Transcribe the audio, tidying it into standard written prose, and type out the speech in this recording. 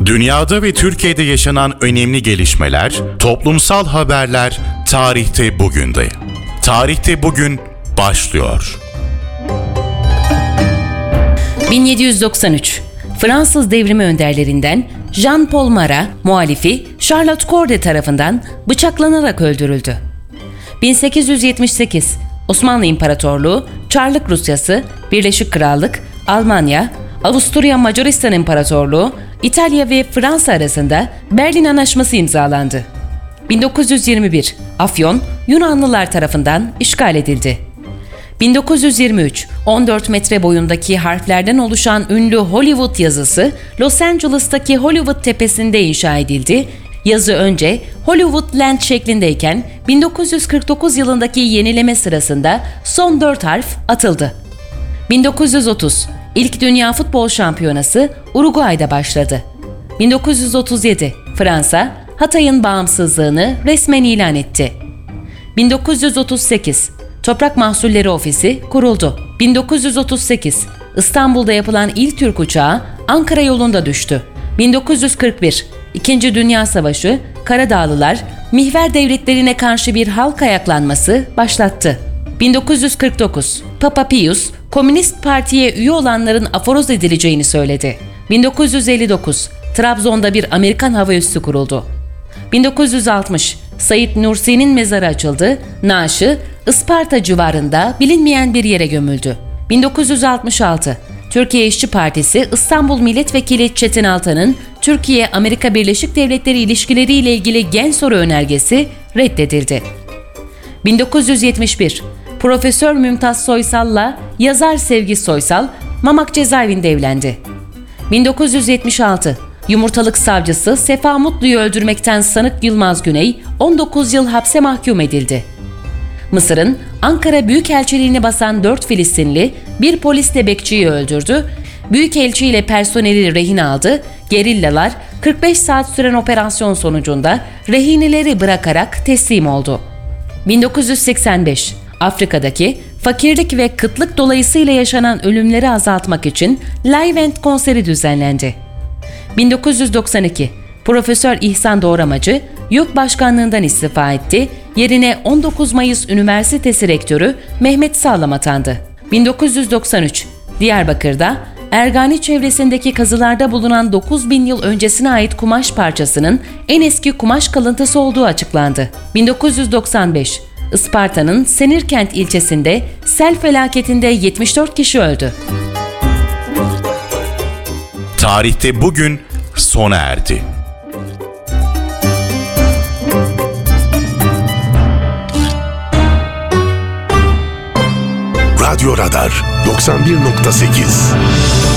Dünyada ve Türkiye'de yaşanan önemli gelişmeler, toplumsal haberler tarihte bugünde. Tarihte bugün başlıyor. 1793 Fransız devrimi önderlerinden Jean-Paul Marat, muhalifi Charlotte Corday tarafından bıçaklanarak öldürüldü. 1878 Osmanlı İmparatorluğu, Çarlık Rusyası, Birleşik Krallık, Almanya, Avusturya Macaristan İmparatorluğu, İtalya ve Fransa arasında Berlin Anlaşması imzalandı. 1921 Afyon, Yunanlılar tarafından işgal edildi. 1923 14 metre boyundaki harflerden oluşan ünlü Hollywood yazısı Los Angeles'taki Hollywood Tepesi'nde inşa edildi. Yazı önce Hollywood Land şeklindeyken 1949 yılındaki yenileme sırasında son 4 harf atıldı. 1930 İlk Dünya Futbol Şampiyonası Uruguay'da başladı. 1937 Fransa, Hatay'ın bağımsızlığını resmen ilan etti. 1938 Toprak Mahsulleri Ofisi kuruldu. 1938 İstanbul'da yapılan ilk Türk uçağı Ankara yolunda düştü. 1941 İkinci Dünya Savaşı, Karadağlılar, Mihver devletlerine karşı bir halk ayaklanması başlattı. 1949 Papa Pius, Komünist Parti'ye üye olanların aforoz edileceğini söyledi. 1959 Trabzon'da bir Amerikan hava üssü kuruldu. 1960 Said Nursi'nin mezarı açıldı, naaşı Isparta civarında bilinmeyen bir yere gömüldü. 1966 Türkiye İşçi Partisi İstanbul Milletvekili Çetin Altan'ın Türkiye-Amerika Birleşik Devletleri ilişkileriyle ilgili gen soru önergesi reddedildi. 1971 Profesör Mümtaz Soysal'la yazar Sevgi Soysal Mamak cezaevinde evlendi. 1976 Yumurtalık savcısı Sefa Mutlu'yu öldürmekten sanık Yılmaz Güney 19 yıl hapse mahkum edildi. Mısır'ın Ankara Büyükelçiliğini basan 4 Filistinli bir polis de bekçiyi öldürdü. Büyükelçi ile personeli rehin aldı. Gerillalar 45 saat süren operasyon sonucunda rehineleri bırakarak teslim oldu. 1985 Afrika'daki fakirlik ve kıtlık dolayısıyla yaşanan ölümleri azaltmak için Live End konseri düzenlendi. 1992 Profesör İhsan Doğramacı YÖK Başkanlığından istifa etti. Yerine 19 Mayıs Üniversitesi Rektörü Mehmet Sağlam atandı. 1993 Diyarbakır'da Ergani çevresindeki kazılarda bulunan 9000 yıl öncesine ait kumaş parçasının en eski kumaş kalıntısı olduğu açıklandı. 1995 Isparta'nın Senirkent ilçesinde sel felaketinde 74 kişi öldü. Tarihte bugün sona erdi. Radyo Radar 91.8